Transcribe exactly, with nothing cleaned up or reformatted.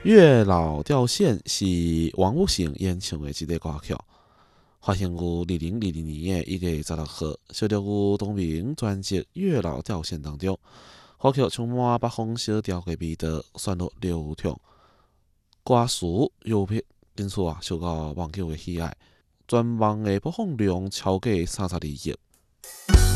月老吊线是王武成演唱的一个歌曲，发行于二零二二年的一月十六号，收录于同名专辑《月老吊线》当中。歌曲充满北方小调的味道，旋律流畅，歌词幽默，因此啊受到网友的喜爱。全网的播放量超过三十二亿。